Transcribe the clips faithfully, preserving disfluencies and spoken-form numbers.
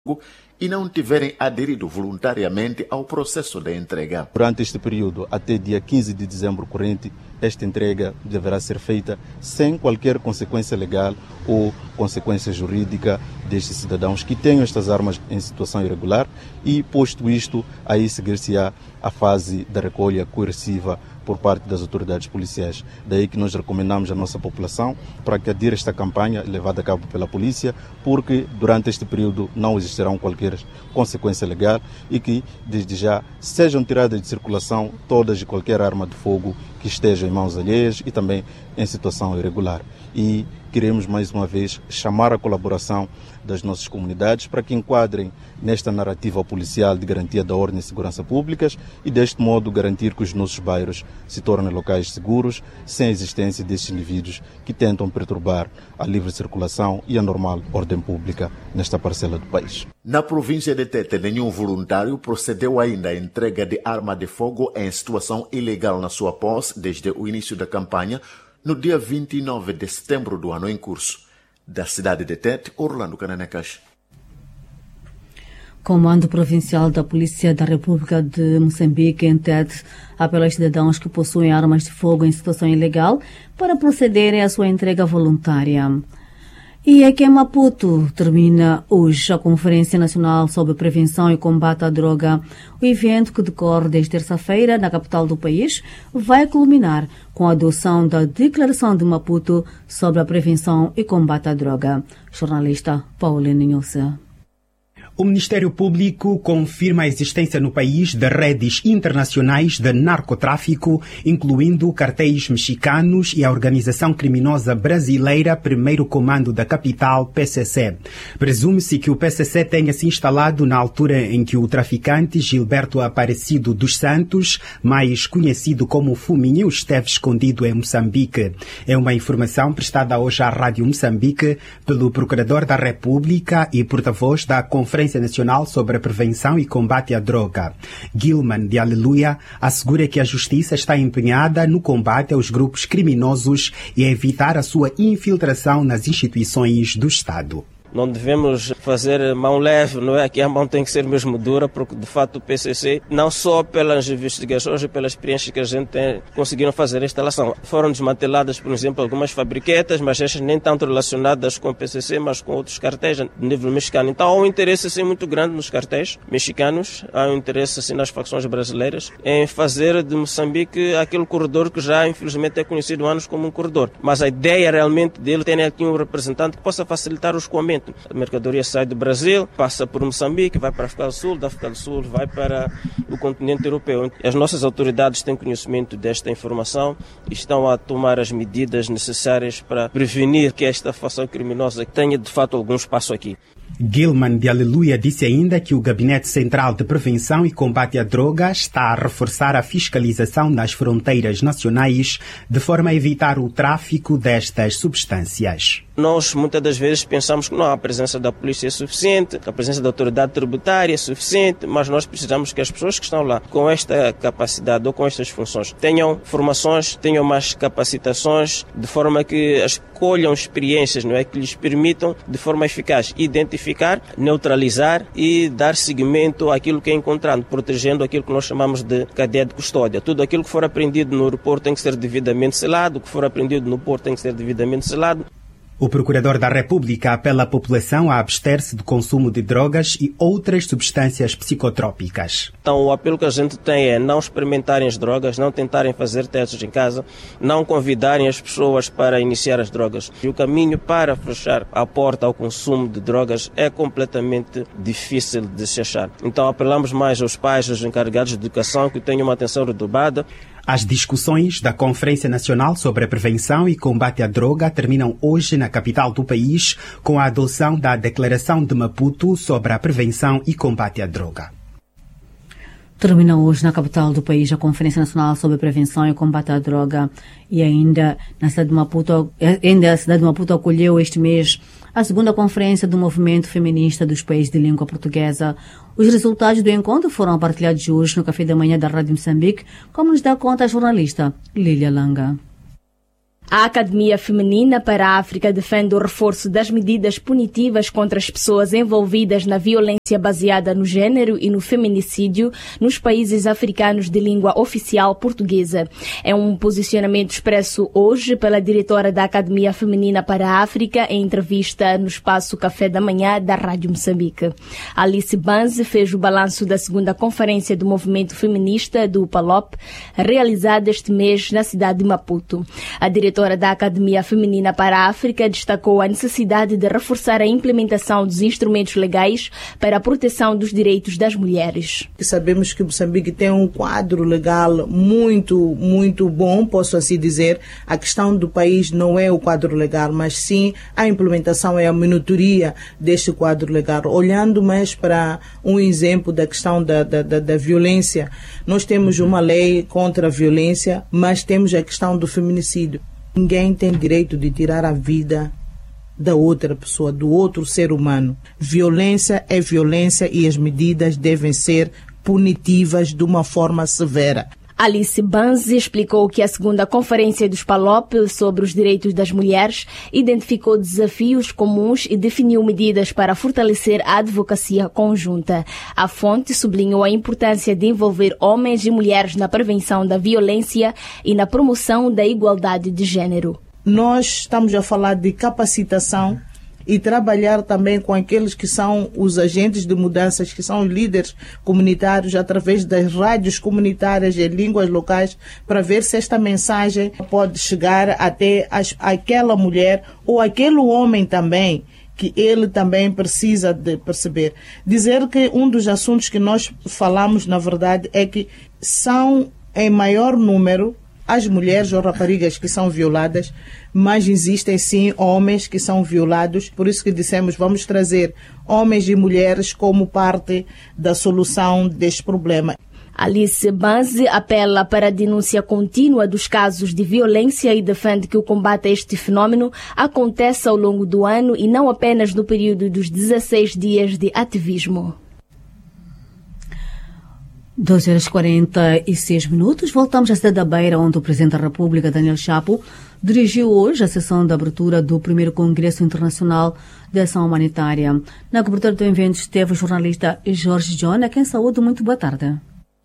e não tiverem aderido voluntariamente ao processo de entrega. Durante este período, até dia quinze de dezembro corrente, esta entrega deverá ser feita sem qualquer consequência legal ou consequência jurídica destes cidadãos que tenham estas armas em situação irregular e, posto isto, aí seguir-se-á a fase da recolha coerciva por parte das autoridades policiais. Daí que nós recomendamos à nossa população para que adira esta campanha levada a cabo pela polícia, porque durante este período não existirão qualquer consequência legal e que, desde já, sejam tiradas de circulação todas e qualquer arma de fogo que esteja em mãos alheias e também em situação irregular. E queremos, mais uma vez, chamar a colaboração das nossas comunidades para que enquadrem nesta narrativa policial de garantia da ordem e segurança públicas e, deste modo, garantir que os nossos bairros se tornem locais seguros, sem a existência desses indivíduos que tentam perturbar a livre circulação e a normal ordem pública nesta parcela do país. Na província de Tete, nenhum voluntário procedeu ainda à entrega de arma de fogo em situação ilegal na sua posse desde o início da campanha, no dia vinte e nove de setembro do ano em curso. Da cidade de Tete, Orlando Cananecas. Comando Provincial da Polícia da República de Moçambique, em Tete, apela aos cidadãos que possuem armas de fogo em situação ilegal para procederem à sua entrega voluntária. E aqui em Maputo termina hoje a Conferência Nacional sobre Prevenção e Combate à Droga. O evento, que decorre desde terça-feira na capital do país, vai culminar com a adoção da Declaração de Maputo sobre a Prevenção e Combate à Droga. Jornalista Paulina Nhoça. O Ministério Público confirma a existência no país de redes internacionais de narcotráfico, incluindo cartéis mexicanos e a organização criminosa brasileira Primeiro Comando da Capital, P C C. Presume-se que o P C C tenha se instalado na altura em que o traficante Gilberto Aparecido dos Santos, mais conhecido como Fuminho, esteve escondido em Moçambique. É uma informação prestada hoje à Rádio Moçambique pelo Procurador da República e porta-voz da Conferência Nacional sobre a Prevenção e Combate à Droga. Gilman de Aleluia assegura que a Justiça está empenhada no combate aos grupos criminosos e a evitar a sua infiltração nas instituições do Estado. Não devemos fazer mão leve, não é? Aqui a mão tem que ser mesmo dura, porque de fato o P C C, não só pelas investigações e pelas experiências que a gente tem, conseguiram fazer a instalação. Foram desmanteladas, por exemplo, algumas fabriquetas, mas estas nem tanto relacionadas com o P C C, mas com outros cartéis de nível mexicano. Então há um interesse assim, muito grande nos cartéis mexicanos, há um interesse assim, nas facções brasileiras, em fazer de Moçambique aquele corredor que já infelizmente é conhecido há anos como um corredor. Mas a ideia realmente dele ter aqui um representante que possa facilitar o escoamento. A mercadoria sai do Brasil, passa por Moçambique, vai para a África do Sul, da África do Sul vai para o continente europeu. As nossas autoridades têm conhecimento desta informação e estão a tomar as medidas necessárias para prevenir que esta facção criminosa tenha de fato algum espaço aqui. Gilman de Aleluia disse ainda que o Gabinete Central de Prevenção e Combate à Droga está a reforçar a fiscalização nas fronteiras nacionais de forma a evitar o tráfico destas substâncias. Nós muitas das vezes pensamos que não, a presença da polícia é suficiente, a presença da autoridade tributária é suficiente, mas nós precisamos que as pessoas que estão lá com esta capacidade ou com estas funções tenham formações, tenham mais capacitações, de forma que escolham experiências, não é, que lhes permitam de forma eficaz identificar, neutralizar e dar seguimento àquilo que é encontrado, protegendo aquilo que nós chamamos de cadeia de custódia. Tudo aquilo que for apreendido no aeroporto tem que ser devidamente selado, o que for apreendido no porto tem que ser devidamente selado. O Procurador da República apela à população a abster-se do consumo de drogas e outras substâncias psicotrópicas. Então o apelo que a gente tem é não experimentarem as drogas, não tentarem fazer testes em casa, não convidarem as pessoas para iniciar as drogas. E o caminho para fechar a porta ao consumo de drogas é completamente difícil de se achar. Então apelamos mais aos pais, aos encarregados de educação, que tenham uma atenção redobrada. As discussões da Conferência Nacional sobre a Prevenção e Combate à Droga terminam hoje na capital do país com a adoção da Declaração de Maputo sobre a Prevenção e Combate à Droga. Termina hoje na capital do país a Conferência Nacional sobre a Prevenção e Combate à Droga e ainda na cidade de Maputo, ainda a cidade de Maputo acolheu este mês a segunda conferência do movimento feminista dos países de língua portuguesa. Os resultados do encontro foram partilhados hoje no café da manhã da Rádio Moçambique, como nos dá conta a jornalista Lília Langa. A Academia Feminina para a África defende o reforço das medidas punitivas contra as pessoas envolvidas na violência baseada no género e no feminicídio nos países africanos de língua oficial portuguesa. É um posicionamento expresso hoje pela diretora da Academia Feminina para a África em entrevista no espaço Café da Manhã da Rádio Moçambique. Alice Banzi fez o balanço da segunda conferência do movimento feminista do P A L O P, realizada este mês na cidade de Maputo. A diretora da Academia Feminina para a África destacou a necessidade de reforçar a implementação dos instrumentos legais para a proteção dos direitos das mulheres. Sabemos que Moçambique tem um quadro legal muito, muito bom, posso assim dizer. A questão do país não é o quadro legal, mas sim a implementação e a monitoria deste quadro legal. Olhando mais para um exemplo da questão da, da, da, da violência, nós temos uma lei contra a violência, mas temos a questão do feminicídio. Ninguém tem direito de tirar a vida da outra pessoa, do outro ser humano. Violência é violência e as medidas devem ser punitivas de uma forma severa. Alice Banzi explicou que a segunda conferência dos P A L O P sobre os direitos das mulheres identificou desafios comuns e definiu medidas para fortalecer a advocacia conjunta. A fonte sublinhou a importância de envolver homens e mulheres na prevenção da violência e na promoção da igualdade de género. Nós estamos a falar de capacitação e trabalhar também com aqueles que são os agentes de mudanças, que são os líderes comunitários, através das rádios comunitárias em línguas locais, para ver se esta mensagem pode chegar até as, aquela mulher ou aquele homem também, que ele também precisa de perceber. Dizer que um dos assuntos que nós falamos, na verdade, é que são em maior número as mulheres ou raparigas que são violadas, mas existem sim homens que são violados. Por isso que dissemos, vamos trazer homens e mulheres como parte da solução deste problema. Alice Banzi apela para a denúncia contínua dos casos de violência e defende que o combate a este fenómeno aconteça ao longo do ano e não apenas no período dos dezesseis dias de ativismo. doze horas e quarenta e seis minutos. Voltamos à cidade da Beira, onde o Presidente da República, Daniel Chapo, dirigiu hoje a sessão de abertura do primeiro Congresso Internacional de Ação Humanitária. Na cobertura do evento esteve o jornalista Jorge John, a quem saúde. Muito boa tarde.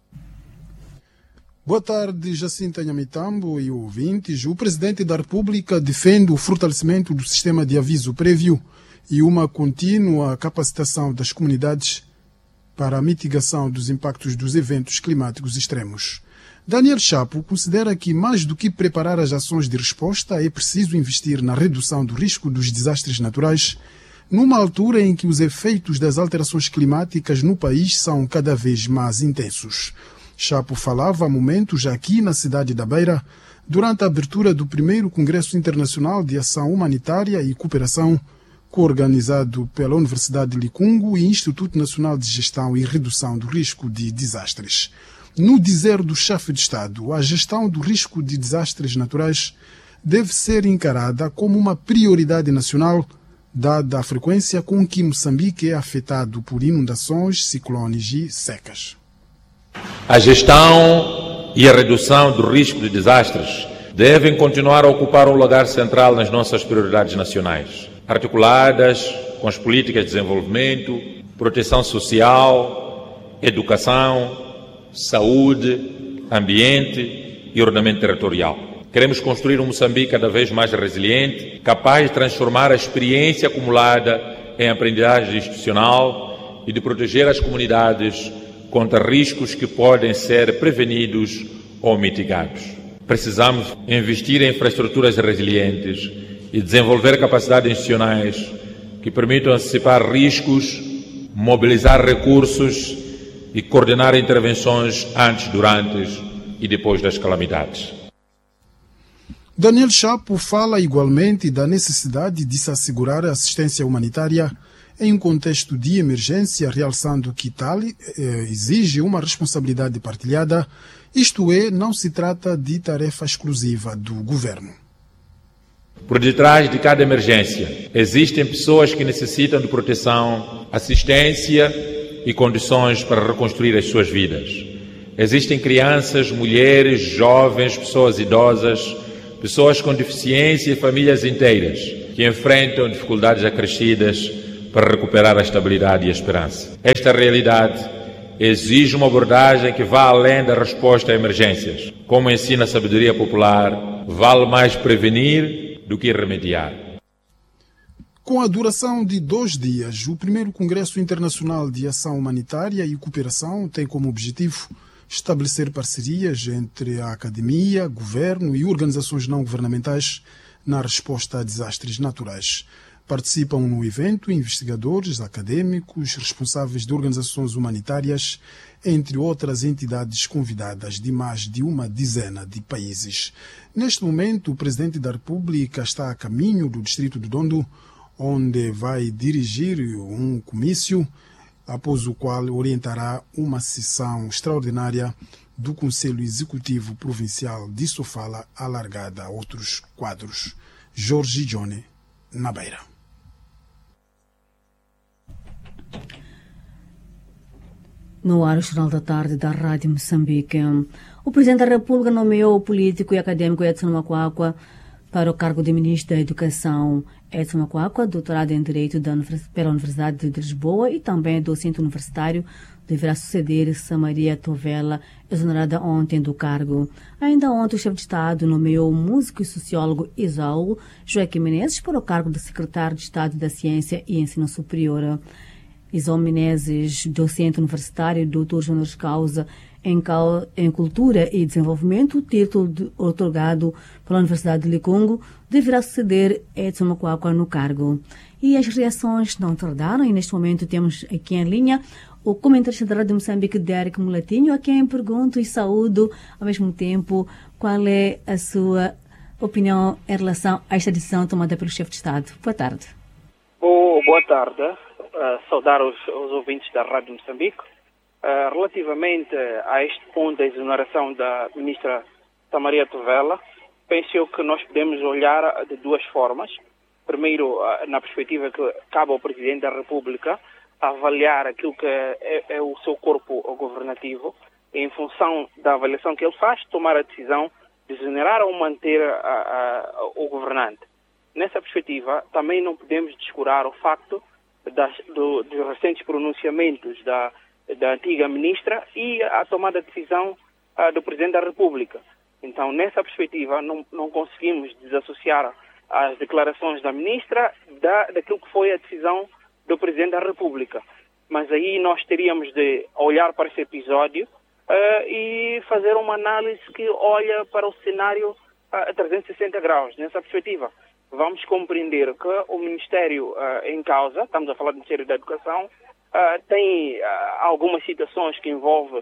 Boa tarde, Jacinta Nhamitambo e ouvintes. O Presidente da República defende o fortalecimento do sistema de aviso prévio e uma contínua capacitação das comunidades para a mitigação dos impactos dos eventos climáticos extremos. Daniel Chapo considera que, mais do que preparar as ações de resposta, é preciso investir na redução do risco dos desastres naturais, numa altura em que os efeitos das alterações climáticas no país são cada vez mais intensos. Chapo falava há momentos aqui na cidade da Beira, durante a abertura do primeiro Congresso Internacional de Ação Humanitária e Cooperação, coorganizado pela Universidade de Licungo e Instituto Nacional de Gestão e Redução do Risco de Desastres. No dizer do chefe de Estado, a gestão do risco de desastres naturais deve ser encarada como uma prioridade nacional, dada a frequência com que Moçambique é afetado por inundações, ciclones e secas. A gestão e a redução do risco de desastres devem continuar a ocupar um lugar central nas nossas prioridades nacionais, articuladas com as políticas de desenvolvimento, proteção social, educação, saúde, ambiente e ordenamento territorial. Queremos construir um Moçambique cada vez mais resiliente, capaz de transformar a experiência acumulada em aprendizagem institucional e de proteger as comunidades contra riscos que podem ser prevenidos ou mitigados. Precisamos investir em infraestruturas resilientes e desenvolver capacidades institucionais que permitam antecipar riscos, mobilizar recursos e coordenar intervenções antes, durante e depois das calamidades. Daniel Chapo fala igualmente da necessidade de se assegurar a assistência humanitária em um contexto de emergência, realçando que tal eh, exige uma responsabilidade partilhada, isto é, não se trata de tarefa exclusiva do governo. Por detrás de cada emergência, existem pessoas que necessitam de proteção, assistência e condições para reconstruir as suas vidas. Existem crianças, mulheres, jovens, pessoas idosas, pessoas com deficiência e famílias inteiras que enfrentam dificuldades acrescidas para recuperar a estabilidade e a esperança. Esta realidade exige uma abordagem que vá além da resposta a emergências. Como ensina a sabedoria popular, vale mais prevenir do que remediar. Com a duração de dois dias, o primeiro Congresso Internacional de Ação Humanitária e Cooperação tem como objetivo estabelecer parcerias entre a academia, governo e organizações não governamentais na resposta a desastres naturais. Participam no evento investigadores, acadêmicos, responsáveis de organizações humanitárias, entre outras entidades convidadas de mais de uma dezena de países. Neste momento, o Presidente da República está a caminho do distrito de Dondo, onde vai dirigir um comício, após o qual orientará uma sessão extraordinária do Conselho Executivo Provincial de Sofala, alargada a outros quadros. Jorge Johnny, na Beira. No ar, o Jornal da Tarde da Rádio Moçambique. O Presidente da República nomeou o político e acadêmico Edson Macuacua para o cargo de Ministro da Educação. Edson Macuacua, doutorado em Direito da, pela Universidade de Lisboa e também docente universitário, deverá suceder Samaria Tovela, exonerada ontem do cargo. Ainda ontem, o chefe de Estado nomeou o músico e sociólogo Isaú Joaquim Menezes para o cargo de Secretário de Estado da Ciência e Ensino Superior. Isaú Menezes, docente universitário, doutor honoris causa em, em Cultura e Desenvolvimento, título de, otorgado pela Universidade de Likongo, deverá suceder Edson Macuacua no cargo. E as reações não tardaram, e neste momento temos aqui em linha o comentarista da Rádio Moçambique, Derek Mulatinho, a quem pergunto e saúdo ao mesmo tempo qual é a sua opinião em relação a esta decisão tomada pelo chefe de Estado. Boa tarde. Oh, boa tarde. Uh, saudar os, os ouvintes da Rádio Moçambique. Uh, relativamente a este ponto da exoneração da ministra Samaria Tovela, penso eu que nós podemos olhar de duas formas. Primeiro, uh, na perspectiva que cabe ao Presidente da República avaliar aquilo que é, é o seu corpo governativo, e em função da avaliação que ele faz, tomar a decisão de exonerar ou manter a, a, o governante. Nessa perspectiva, também não podemos descurar o facto das, do, dos recentes pronunciamentos da, da antiga ministra e a tomada de decisão uh, do Presidente da República. Então, nessa perspectiva, não, não conseguimos desassociar as declarações da ministra da, daquilo que foi a decisão do Presidente da República. Mas aí nós teríamos de olhar para esse episódio uh, e fazer uma análise que olha para o cenário uh, a trezentos e sessenta graus. Nessa perspectiva, vamos compreender que o Ministério uh, em causa, estamos a falar do Ministério da Educação, uh, tem uh, algumas situações que envolvem uh,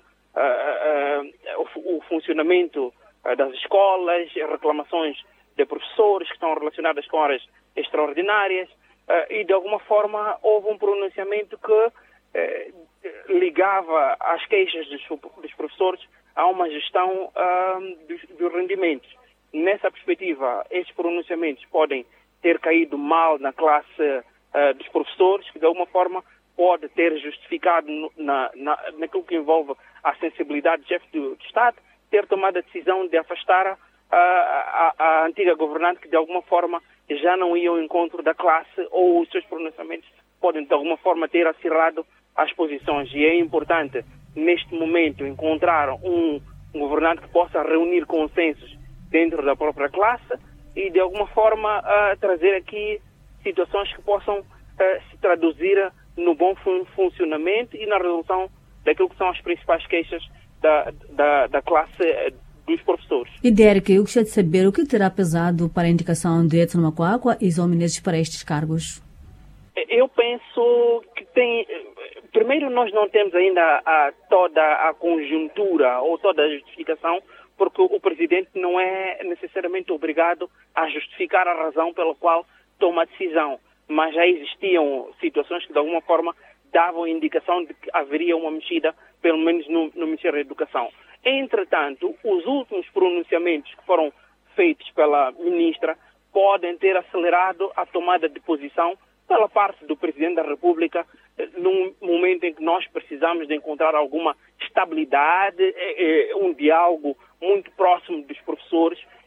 uh, o, o funcionamento uh, das escolas, reclamações de professores que estão relacionadas com horas extraordinárias, uh, e de alguma forma houve um pronunciamento que uh, ligava as queixas dos, dos professores a uma gestão uh, dos, dos rendimentos. Nessa perspectiva, estes pronunciamentos podem ter caído mal na classe uh, dos professores, que de alguma forma pode ter justificado no, na, na, naquilo que envolve a sensibilidade do chefe do, do Estado, ter tomado a decisão de afastar uh, a, a antiga governante, que de alguma forma já não ia ao encontro da classe, ou os seus pronunciamentos podem de alguma forma ter acirrado as posições. E é importante, neste momento, encontrar um, um governante que possa reunir consensos dentro da própria classe e, de alguma forma, uh, trazer aqui situações que possam uh, se traduzir no bom fun funcionamento e na resolução daquilo que são as principais queixas da, da, da classe uh, dos professores. E, Derek, eu gostaria de saber o que terá pesado para a indicação de Edson Macuacua e Isaú Menezes para estes cargos? Eu penso que tem... Primeiro, nós não temos ainda a, toda a conjuntura ou toda a justificação, porque o Presidente não é necessariamente obrigado a justificar a razão pela qual toma a decisão. Mas já existiam situações que, de alguma forma, davam indicação de que haveria uma mexida, pelo menos no, no Ministério da Educação. Entretanto, os últimos pronunciamentos que foram feitos pela Ministra podem ter acelerado a tomada de posição pela parte do Presidente da República, num momento em que nós precisamos de encontrar alguma estabilidade, um diálogo muito próximo dos professores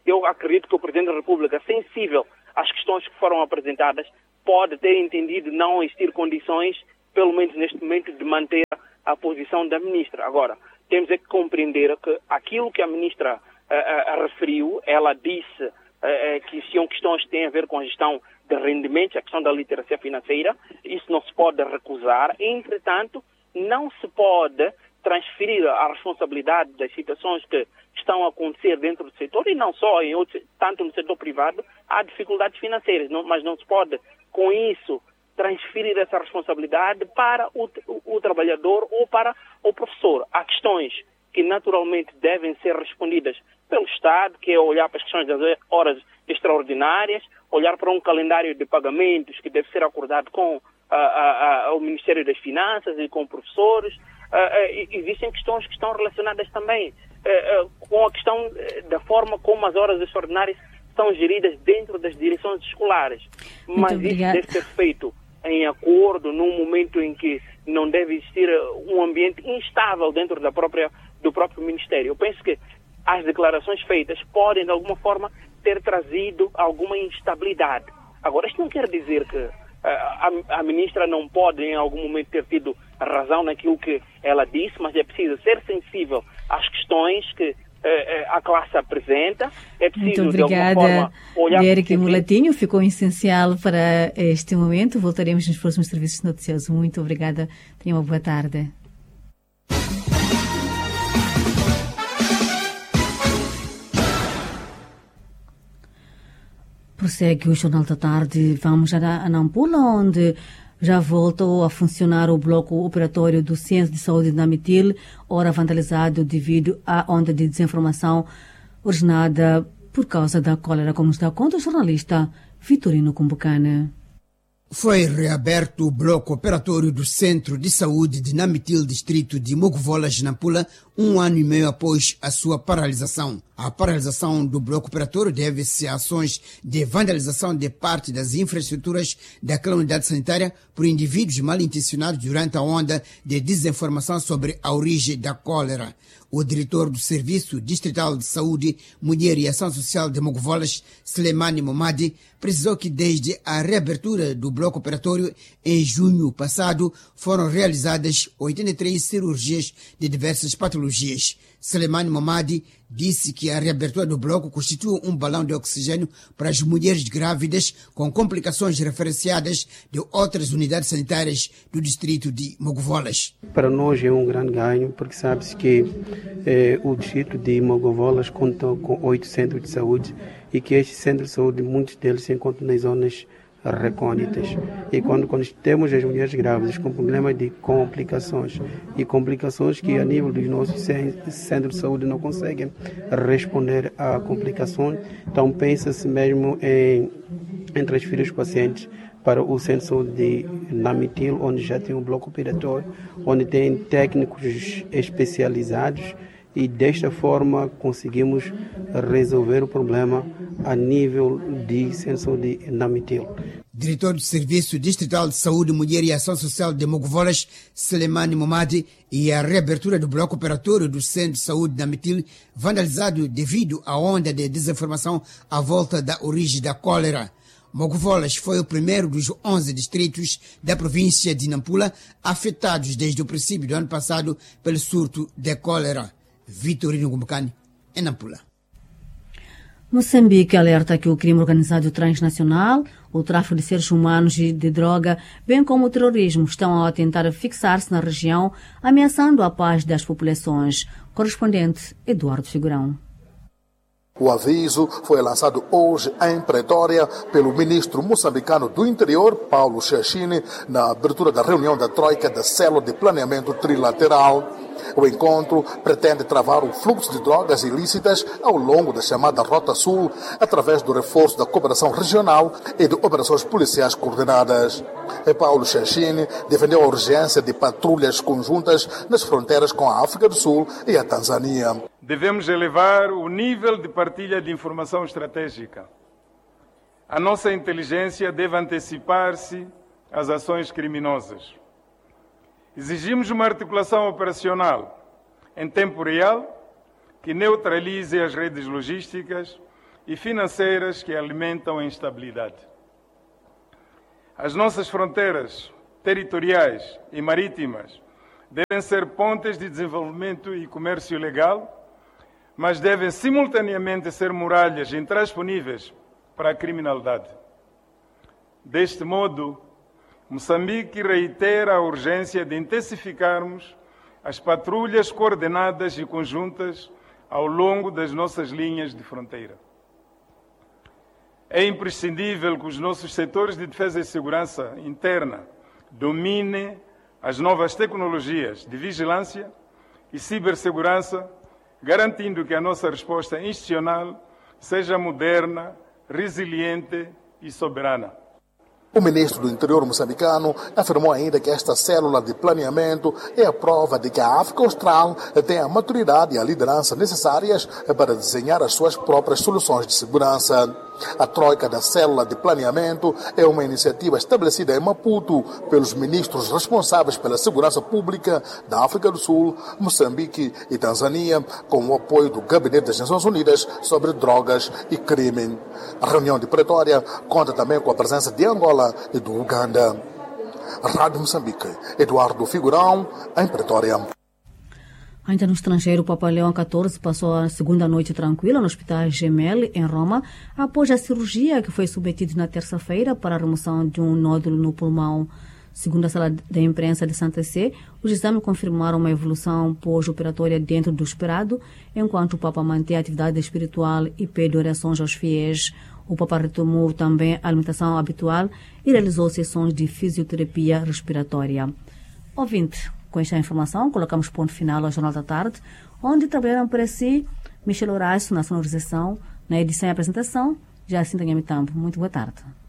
eu acredito que o Presidente da República, sensível às questões que foram apresentadas, pode ter entendido não existir condições, pelo menos neste momento, de manter a posição da Ministra. Agora, temos é que compreender que aquilo que a Ministra uh, uh, referiu, ela disse uh, que são questões que têm a ver com a gestão de rendimentos, a questão da literacia financeira, isso não se pode recusar. Entretanto, não se pode transferir a responsabilidade das situações que estão a acontecer dentro do setor, e não só, em outros, tanto no setor privado, há dificuldades financeiras, não, mas não se pode, com isso, transferir essa responsabilidade para o, o, o trabalhador ou para o professor. Há questões que naturalmente devem ser respondidas pelo Estado, que é olhar para as questões das horas extraordinárias, olhar para um calendário de pagamentos que deve ser acordado com a, a, a, o Ministério das Finanças e com professores. Uh, uh, existem questões que estão relacionadas também uh, uh, com a questão uh, da forma como as horas extraordinárias são geridas dentro das direções escolares. Muito Mas obrigada. isso deve ser feito em acordo, num momento em que não deve existir um ambiente instável dentro da própria, do próprio Ministério. Eu penso que as declarações feitas podem, de alguma forma, ter trazido alguma instabilidade. Agora, isto não quer dizer que a, a ministra não pode, em algum momento, ter tido razão naquilo que ela disse, mas é preciso ser sensível às questões que a classe apresenta. É preciso, muito obrigada, de alguma forma, olhar... Eric Mulatinho, ficou essencial para este momento. Voltaremos nos próximos serviços noticiosos. Muito obrigada. Tenha uma boa tarde. Prossegue o Jornal da Tarde. Vamos a Nampula, onde já voltou a funcionar o bloco operatório do Centro de Saúde de Namitil, ora vandalizado devido à onda de desinformação originada por causa da cólera, como está conta o jornalista Vitorino Kumbucana. Foi reaberto o bloco operatório do Centro de Saúde de Namitil, distrito de Mogovolas, Nampula, um ano e meio após a sua paralisação. A paralisação do bloco operatório deve-se a ações de vandalização de parte das infraestruturas daquela unidade sanitária por indivíduos mal intencionados durante a onda de desinformação sobre a origem da cólera. O diretor do Serviço Distrital de Saúde, Mulher e Ação Social de Mogovolas, Slemani Momadi, precisou que desde a reabertura do bloco operatório em junho passado foram realizadas oitenta e três cirurgias de diversas patologias. Slemani Momadi disse que a reabertura do bloco constitui um balão de oxigênio para as mulheres grávidas com complicações referenciadas de outras unidades sanitárias do distrito de Mogovolas. Para nós é um grande ganho, porque sabe-se que eh, o distrito de Mogovolas conta com oito centros de saúde e que estes centros de saúde, muitos deles se encontram nas zonas recônditas. E quando, quando temos as mulheres grávidas com problemas de complicações e complicações que a nível dos nossos centros de saúde não conseguem responder a complicações, então pensa-se mesmo em, em transferir os pacientes para o Centro de Saúde de Namitil, onde já tem um bloco operatório, onde tem técnicos especializados, e desta forma conseguimos resolver o problema a nível de Centro de Saúde de Namitil. Diretor do Serviço Distrital de Saúde, Mulher e Ação Social de Mogovolas, Slemani Momadi, e a reabertura do bloco operatório do Centro de Saúde de Namitil, vandalizado devido à onda de desinformação à volta da origem da cólera. Mogovolas foi o primeiro dos onze distritos da província de Nampula afetados desde o princípio do ano passado pelo surto de cólera. Vitorino Kumbucana, em Nampula. Moçambique alerta que o crime organizado transnacional, o tráfico de seres humanos e de droga, bem como o terrorismo, estão a tentar fixar-se na região, ameaçando a paz das populações. Correspondente Eduardo Figurão. O aviso foi lançado hoje em Pretória pelo ministro moçambicano do Interior, Paulo Xaxine, na abertura da reunião da Troika da Célula de Planeamento Trilateral. O encontro pretende travar o fluxo de drogas ilícitas ao longo da chamada Rota Sul, através do reforço da cooperação regional e de operações policiais coordenadas. Paulo Xaxine defendeu a urgência de patrulhas conjuntas nas fronteiras com a África do Sul e a Tanzânia. Devemos elevar o nível de partilha de informação estratégica. A nossa inteligência deve antecipar-se às ações criminosas. Exigimos uma articulação operacional em tempo real que neutralize as redes logísticas e financeiras que alimentam a instabilidade. As nossas fronteiras territoriais e marítimas devem ser pontes de desenvolvimento e comércio legal, mas devem simultaneamente ser muralhas intransponíveis para a criminalidade. Deste modo, Moçambique reitera a urgência de intensificarmos as patrulhas coordenadas e conjuntas ao longo das nossas linhas de fronteira. É imprescindível que os nossos setores de defesa e segurança interna dominem as novas tecnologias de vigilância e cibersegurança, garantindo que a nossa resposta institucional seja moderna, resiliente e soberana. O ministro do Interior moçambicano afirmou ainda que esta célula de planeamento é a prova de que a África Austral tem a maturidade e a liderança necessárias para desenhar as suas próprias soluções de segurança. A Troika da Célula de Planeamento é uma iniciativa estabelecida em Maputo pelos ministros responsáveis pela segurança pública da África do Sul, Moçambique e Tanzânia, com o apoio do Gabinete das Nações Unidas sobre Drogas e Crime. A reunião de Pretória conta também com a presença de Angola e do Uganda. Rádio Moçambique, Eduardo Figurão, em Pretória. Ainda no estrangeiro, o Papa Leão catorze passou a segunda noite tranquila no Hospital Gemelli, em Roma, após a cirurgia que foi submetido na terça-feira para a remoção de um nódulo no pulmão. Segundo a sala da imprensa de Santa Sé, os exames confirmaram uma evolução pós-operatória dentro do esperado, enquanto o Papa mantém a atividade espiritual e pede orações aos fiéis. O Papa retomou também a alimentação habitual e realizou sessões de fisioterapia respiratória. Ouvinte, com esta informação, colocamos ponto final ao Jornal da Tarde, onde trabalharam para si Michel Horácio na sonorização, na edição e apresentação, Jacinta Nhamitambo. Muito boa tarde.